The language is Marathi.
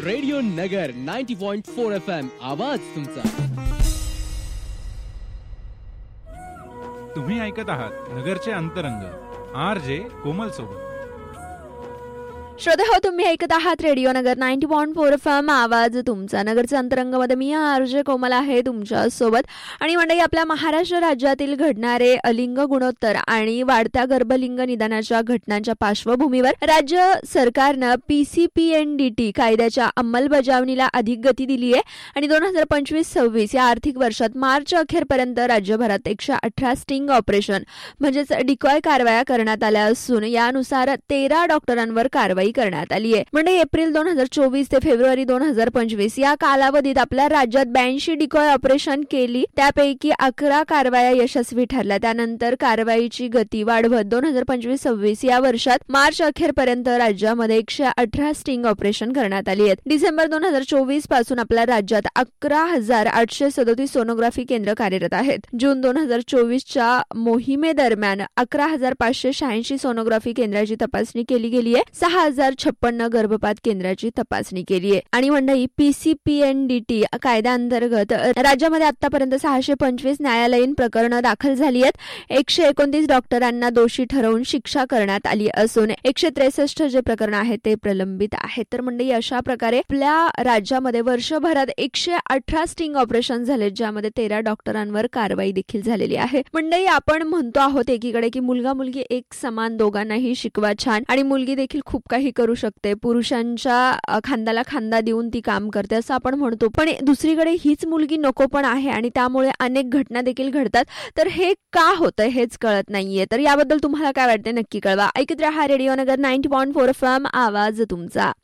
रेडिओ नगर 90.4 FM आवाज तुमचा. तुम्ही ऐकत आहात नगरचे अंतरंग RJ कोमल सोबत. श्रोते हो, तुम्ही ऐकत आहात रेडिओ नगर 90.4 FM आवाज तुमचा. नगरच्या अंतरंगामध्ये मी RJ कोमल आहे तुमच्या सोबत. आणि मंडळी, आपल्या महाराष्ट्र राज्यातील घडणारे अलिंग गुणोत्तर आणि वाढत्या गर्भलिंग निदानाच्या घटनांच्या पार्श्वभूमीवर राज्य सरकारनं PCPNDT कायद्याच्या अंमलबजावणीला अधिक गती दिली आहे. आणि 2025-26 या आर्थिक वर्षात मार्च अखेरपर्यंत राज्यभरात 118 स्टिंग ऑपरेशन म्हणजेच डिकॉय कारवाया करण्यात आल्या असून यानुसार 13 डॉक्टरांवर कारवाई करण्यात आली आहे. म्हणजे एप्रिल 2024 ते फेब्रुवारी 2025 या कालावधीत आपल्या राज्यात 82 डिकॉय ऑपरेशन केली. त्यापैकी 11 कारवाया यशस्वी ठरल्या. त्यानंतर कारवाईची गती वाढवत 2025-26 या वर्षात मार्च अखेरपर्यंत राज्यामध्ये 118 स्टिंग ऑपरेशन करण्यात आली आहेत. डिसेंबर 2024 पासून आपल्या राज्यात 11,837 सोनोग्राफी केंद्र कार्यरत आहेत. जून 2024च्या मोहिमेदरम्यान 11,586 सोनोग्राफी केंद्राची तपासणी केली गेली आहे. 6,056 गर्भपात केंद्राची तपासणी केली आहे. आणि मंडळी, PCPNDT कायद्याअंतर्गत राज्यामध्ये आतापर्यंत 625 न्यायालयीन प्रकरणं दाखल झाली आहेत. 129 डॉक्टरांना दोषी ठरवून शिक्षा करण्यात आली असून 163 जे प्रकरण आहेत ते प्रलंबित आहेत. तर मंडळी, अशा प्रकारे आपल्या राज्यामध्ये वर्षभरात 118 स्टिंग ऑपरेशन झाले, ज्यामध्ये 13 डॉक्टरांवर कारवाई देखील झालेली आहे. मंडळी, आपण म्हणतो आहोत एकीकडे की मुलगा मुलगी एक समान, दोघांनाही शिकवा छान, आणि मुलगी देखील खूप काही करू शकते, पुरुषांच्या खांद्याला खांदा देऊन ती काम करते असं आपण म्हणतो. पण दुसरीकडे हीच मुलगी नको पण आहे आणि त्यामुळे अनेक घटना देखील घडतात. तर हे का होतंय हेच कळत नाहीये. तर याबद्दल तुम्हाला काय वाटते नक्की कळवा. ऐकत रहा रेडिओ नगर 90.4 FM आवाज तुमचा.